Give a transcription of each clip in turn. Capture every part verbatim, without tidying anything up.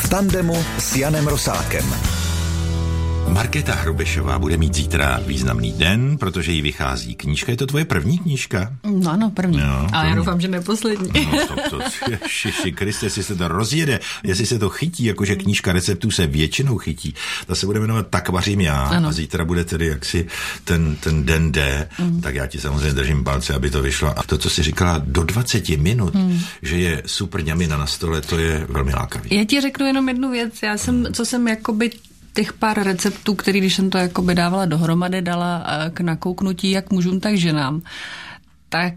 v tandemu s Janem Rosákem. Markéta Hrubešová bude mít zítra významný den, protože jí vychází knížka. Je to tvoje první knížka? No ano, první. No, ale první. Já doufám, že neposlední. No, to, to, ježiši Kriste, jestli se to rozjede, jestli se to chytí, jakože knížka receptů se většinou chytí, ta se bude jmenovat Tak vařím já, ano. A zítra bude tedy jaksi ten, ten den D, mm. tak já ti samozřejmě držím palce, aby to vyšlo. A to, co jsi říkala, do dvacet minut, mm. že je super ňamina na stole, to je velmi lákavý. Já ti řeknu jenom jednu věc, já jsem, co jsem jakoby těch pár receptů, který, když jsem to jakoby dávala dohromady, dala k nakouknutí jak mužům, tak ženám, tak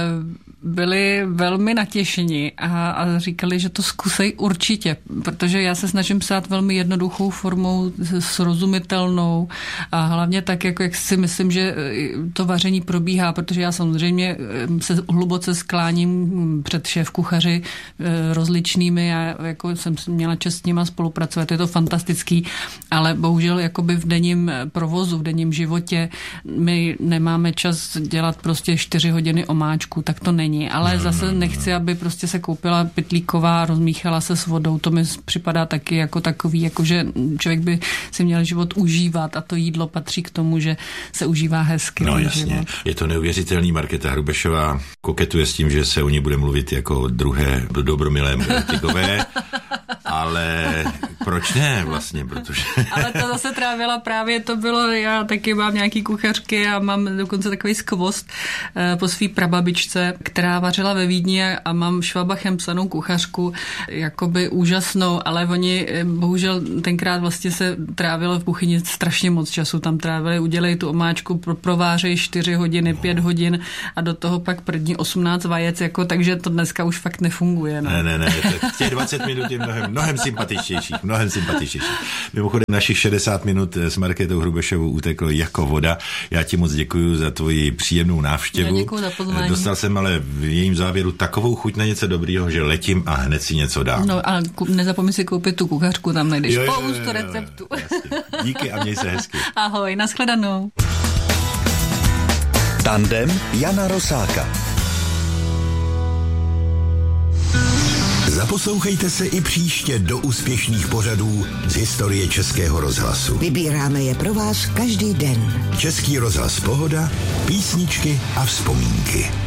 byli velmi natěšeni a, a říkali, že to zkusej určitě, protože já se snažím psát velmi jednoduchou formou, srozumitelnou a hlavně tak, jako jak si myslím, že to vaření probíhá, protože já samozřejmě se hluboce skláním před šéfkuchaři rozličnými a jako jsem měla čest s nima spolupracovat, je to fantastický, ale bohužel jakoby v denním provozu, v denním životě my nemáme čas dělat prostě čtyři hodiny omáčku, tak to není. Ale zase nechci, aby prostě se koupila pytlíková, rozmíchala se s vodou. To mi připadá taky jako takový, jako že člověk by si měl život užívat a to jídlo patří k tomu, že se užívá hezky. No jasně. Život. Je to neuvěřitelný. Markéta Hrubešová koketuje s tím, že se o ní bude mluvit jako druhé dobromilé Tigové, ale proč ne vlastně, protože... Ale to zase trávila právě, to bylo, já taky mám nějaký kuchařky a mám dokonce takový skvost po svý prababičce, která vařila ve Vídni a mám Švabachem psanou kuchařku, jakoby úžasnou, ale oni bohužel tenkrát vlastně se trávilo v kuchyni strašně moc času, tam trávili, udělej tu omáčku, provářej čtyři hodiny, pět hodin a do toho pak první osmnáct vajec, jako, takže to dneska už fakt nefunguje. No. Ne, ne, ne, těch dvacet minut je mnohem, mnohem sympatičtějších, mnohem sympatičtějších. Mimochodem našich šedesát minut s Markétou Hrubešovou uteklo jako voda. Já ti moc děkuji za tvoji příjemnou návštěvu. Já děkuji za pozvání. Dostal jsem ale v jejím závěru takovou chuť na něco dobrýho, že letím a hned si něco dám. No a nezapomeň si koupit tu kuchařku, tam najdeš spoustu receptů. Díky a měj se hezky. Ahoj, nashledanou. Tandem Jana Rosáka. Zaposlouchejte se i příště do úspěšných pořadů z historie Českého rozhlasu. Vybíráme je pro vás každý den. Český rozhlas Pohoda, písničky a vzpomínky.